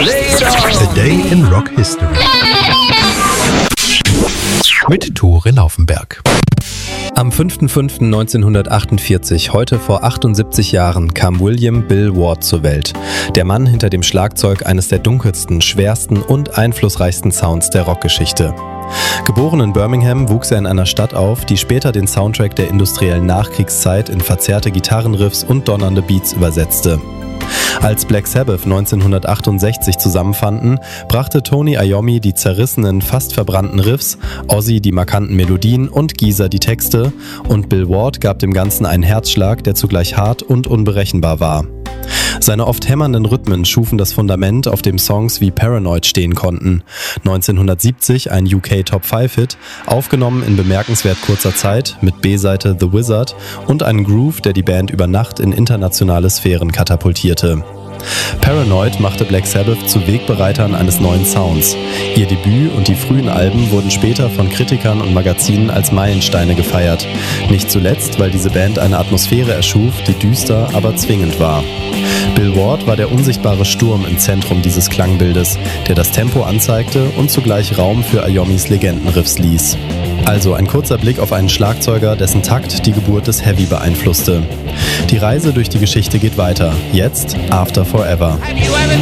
A Day in Rock History mit Tore Laufenberg. Am 5.5.1948, heute vor 78 Jahren, kam William Bill Ward zur Welt. Der Mann hinter dem Schlagzeug eines der dunkelsten, schwersten und einflussreichsten Sounds der Rockgeschichte. Geboren in Birmingham wuchs er in einer Stadt auf, die später den Soundtrack der industriellen Nachkriegszeit in verzerrte Gitarrenriffs und donnernde Beats übersetzte. Als Black Sabbath 1968 zusammenfanden, brachte Tony Iommi die zerrissenen, fast verbrannten Riffs, Ozzy die markanten Melodien und Geezer die Texte und Bill Ward gab dem Ganzen einen Herzschlag, der zugleich hart und unberechenbar war. Seine oft hämmernden Rhythmen schufen das Fundament, auf dem Songs wie Paranoid stehen konnten. 1970 ein UK Top-5-Hit, aufgenommen in bemerkenswert kurzer Zeit mit B-Seite The Wizard und einen Groove, der die Band über Nacht in internationale Sphären katapultierte. Paranoid machte Black Sabbath zu Wegbereitern eines neuen Sounds. Ihr Debüt und die frühen Alben wurden später von Kritikern und Magazinen als Meilensteine gefeiert. Nicht zuletzt, weil diese Band eine Atmosphäre erschuf, die düster, aber zwingend war. Bill Ward war der unsichtbare Sturm im Zentrum dieses Klangbildes, der das Tempo anzeigte und zugleich Raum für Iommis Legendenriffs ließ. Also ein kurzer Blick auf einen Schlagzeuger, dessen Takt die Geburt des Heavy beeinflusste. Die Reise durch die Geschichte geht weiter. Jetzt After Forever. Have you ever